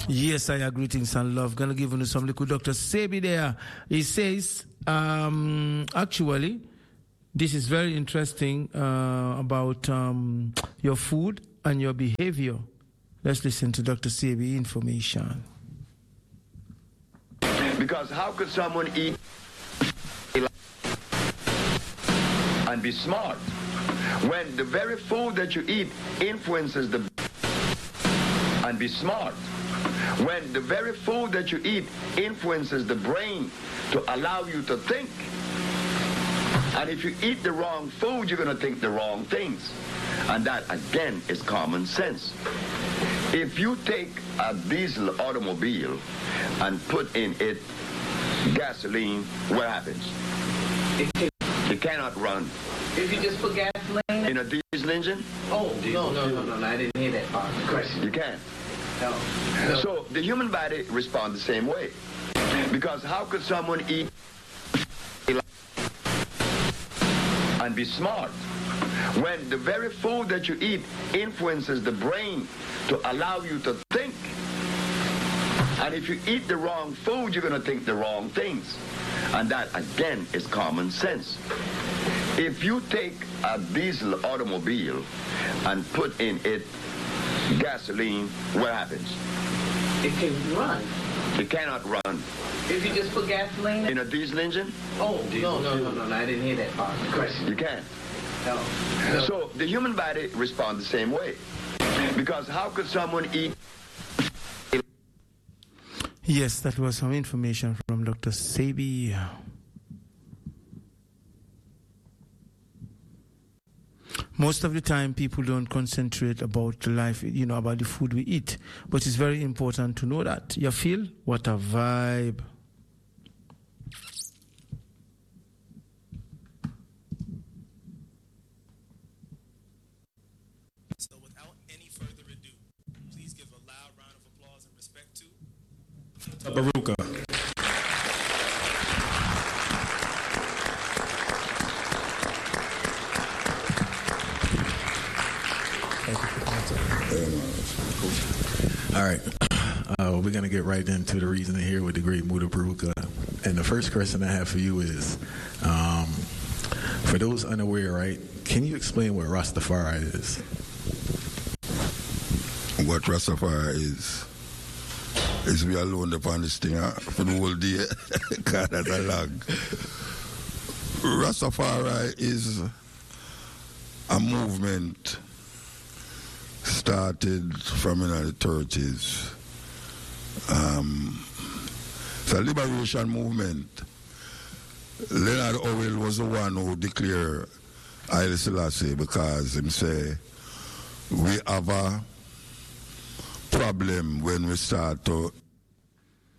Yes, I agree. Greetings and love. Gonna give you some liquid. Dr. Sebi there. He says, actually, this is very interesting about your food and your behavior. Let's listen to Dr. Sebi information. Because how could someone eat and be smart when the very food that you eat influences the and be smart when the very food that you eat influences the brain to allow you to think? And if you eat the wrong food, you're going to think the wrong things. And that, again, is common sense. If you take a diesel automobile and put in it gasoline, what happens? It cannot run. If you just put gasoline in a diesel engine? Oh, no, I didn't hear that part of the question. You can't. No. So the human body responds the same way. Because how could someone eat and be smart when the very food that you eat influences the brain to allow you to think? And if you eat the wrong food, you're going to think the wrong things. And that, again, is common sense. If you take a diesel automobile and put in it gasoline, what happens? It can run. It cannot run. If you just put gasoline in a diesel engine? Oh, no, I didn't hear that part of the question. You can't. No. So the human body responds the same way. Because how could someone eat? Yes, that was some information from Dr. Sebi. Most of the time, people don't concentrate about the life, about the food we eat. But it's very important to know that. You feel? What a vibe. So without any further ado, please give a loud round of applause and respect to Baruka. All right, we're going to get right into the reasoning here with the great Muda Baruka. And the first question I have for you is, for those unaware, right, can you explain what Rastafari is? What Rastafari is we alone upon this thing for the whole day. God, that's a long. Rastafari is a movement started from the 30s. It's a liberation movement. Leonard Howell was the one who declared Haile Selassie because he said, we have a problem when we start to